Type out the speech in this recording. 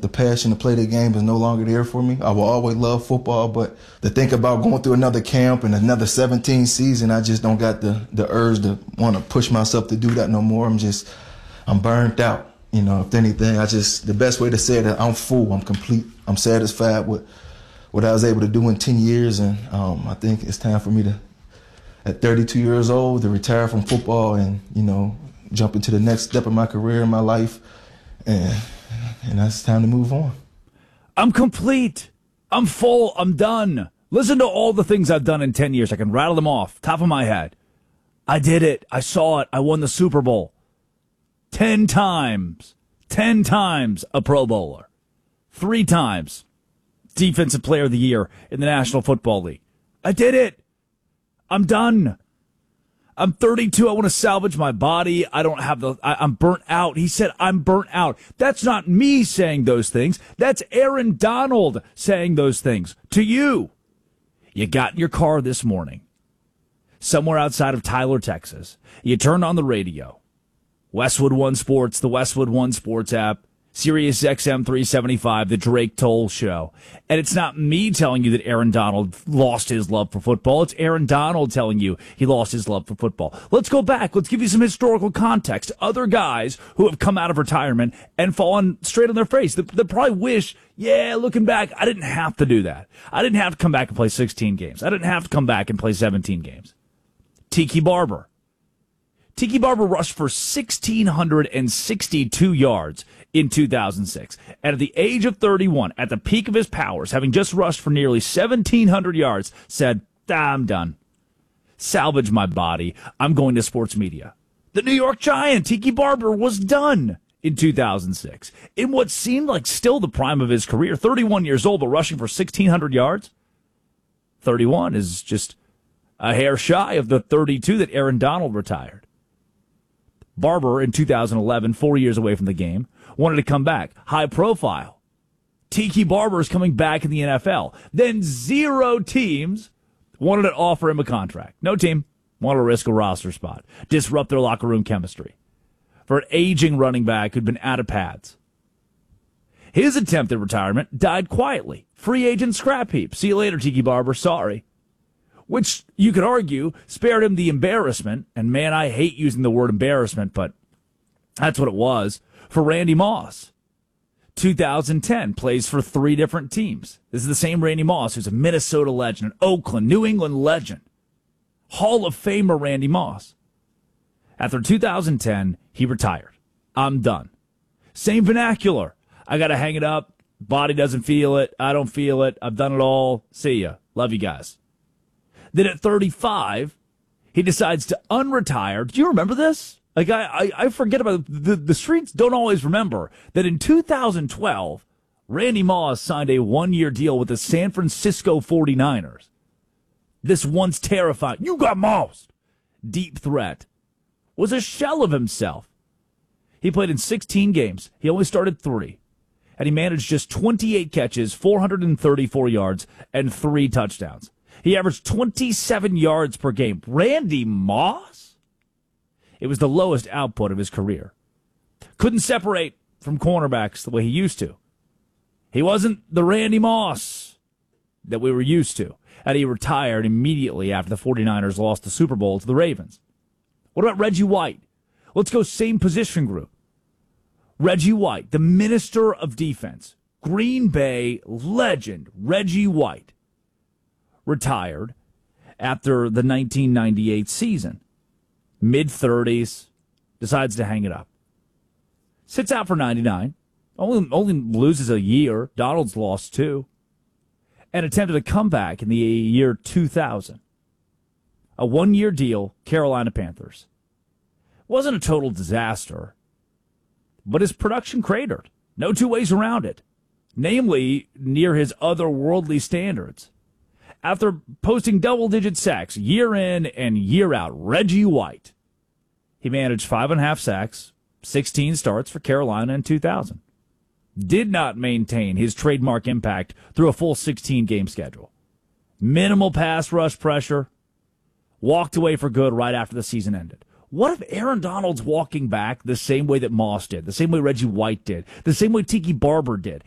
the passion to play the game is no longer there for me. I will always love football, but to think about going through another camp and another 17 season, I just don't got the urge to want to push myself to do that no more. I'm burnt out. If anything, the best way to say it, I'm full, I'm complete, I'm satisfied with what I was able to do in 10 years. And I think it's time for me to, at 32 years old, to retire from football and, jump into the next step of my career in my life. And that's time to move on. I'm complete. I'm full. I'm done. Listen to all the things I've done in 10 years. I can rattle them off, top of my head. I did it. I saw it. I won the Super Bowl. 10 times. 10 times a Pro Bowler. 3 times Defensive Player of the Year in the National Football League. I did it. I'm done. I'm 32. I want to salvage my body. I'm burnt out. He said, I'm burnt out. That's not me saying those things. That's Aaron Donald saying those things to you. You got in your car this morning, somewhere outside of Tyler, Texas. You turned on the radio. Westwood One Sports, the Westwood One Sports app, Sirius XM 375, the Drake Toll Show. And it's not me telling you that Aaron Donald lost his love for football. It's Aaron Donald telling you he lost his love for football. Let's go back. Let's give you some historical context. Other guys who have come out of retirement and fallen straight on their face. They probably wish, looking back, I didn't have to do that. I didn't have to come back and play 16 games. I didn't have to come back and play 17 games. Tiki Barber. Tiki Barber rushed for 1,662 yards in 2006. And at the age of 31, at the peak of his powers, having just rushed for nearly 1,700 yards, said, I'm done. Salvage my body. I'm going to sports media. The New York Giant, Tiki Barber, was done in 2006. In what seemed like still the prime of his career, 31 years old, but rushing for 1,600 yards. 31 is just a hair shy of the 32 that Aaron Donald retired. Barber, in 2011, 4 years away from the game, wanted to come back. High profile. Tiki Barber is coming back in the NFL. Then 0 teams wanted to offer him a contract. No team wanted to risk a roster spot, disrupt their locker room chemistry for an aging running back who'd been out of pads. His attempt at retirement died quietly. Free agent scrap heap. See you later, Tiki Barber. Sorry. Which you could argue spared him the embarrassment, and man, I hate using the word embarrassment, but that's what it was, for Randy Moss. 2010, plays for 3 different teams. This is the same Randy Moss who's a Minnesota legend, an Oakland, New England legend. Hall of Famer Randy Moss. After 2010, he retired. I'm done. Same vernacular. I got to hang it up. Body doesn't feel it. I don't feel it. I've done it all. See ya. Love you guys. Then at 35, he decides to unretire. Do you remember this? Like, I forget about it. The streets don't always remember that in 2012, Randy Moss signed a 1-year deal with the San Francisco 49ers. This once terrifying, you got mossed, deep threat was a shell of himself. He played in 16 games. He only started 3. And he managed just 28 catches, 434 yards, and 3 touchdowns. He averaged 27 yards per game. Randy Moss? It was the lowest output of his career. Couldn't separate from cornerbacks the way he used to. He wasn't the Randy Moss that we were used to. And he retired immediately after the 49ers lost the Super Bowl to the Ravens. What about Reggie White? Let's go same position group. Reggie White, the minister of defense. Green Bay legend Reggie White. Retired after the 1998 season. Mid-30s, decides to hang it up. Sits out for 99. Only loses a year. Donald's lost 2. And attempted a comeback in the year 2000. A 1-year deal, Carolina Panthers. Wasn't a total disaster, but his production cratered. No 2 ways around it. Namely, near his otherworldly standards. After posting double-digit sacks year in and year out, Reggie White, he managed 5.5 sacks, 16 starts for Carolina in 2000. Did not maintain his trademark impact through a full 16-game schedule. Minimal pass rush pressure. Walked away for good right after the season ended. What if Aaron Donald's walking back the same way that Moss did, the same way Reggie White did, the same way Tiki Barber did?